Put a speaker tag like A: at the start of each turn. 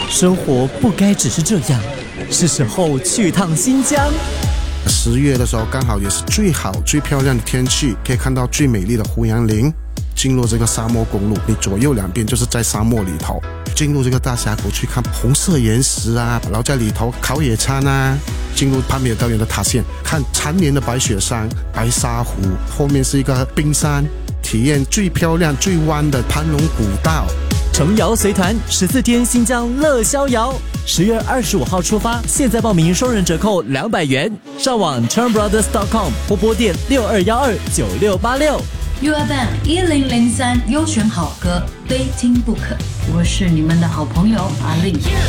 A: 生活不该只是这样，是时候去趟新疆。
B: 10月的时候刚好也是最好最漂亮的天气，可以看到最美丽的胡杨林。进入这个沙漠公路，你左右两边就是在沙漠里头。进入这个大峡谷去看红色岩石啊，然后在里头烤野餐啊。进入攀美尔高原的塔县，看缠绵的白雪山、白沙湖，后面是一个冰山，体验最漂亮最弯的盘龙古道。
A: 程瑶随团14天新疆乐逍遥，10月25号出发，现在报名双人折扣200元，上网 turnbrothers.com 或拨电62129686。
C: UFM 1003优选好歌，非听不可。我是你们的好朋友阿令。